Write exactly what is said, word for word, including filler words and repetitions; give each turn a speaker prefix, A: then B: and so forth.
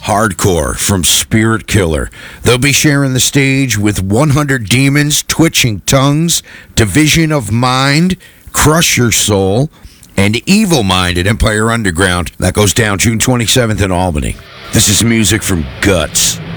A: Hardcore from Spirit Killer. They'll be sharing the stage with one hundred Demons, Twitching Tongues, Division of Mind, Crush Your Soul, and Evil Mind at Empire Underground. That goes down June twenty-seventh in Albany. This is music from Guts.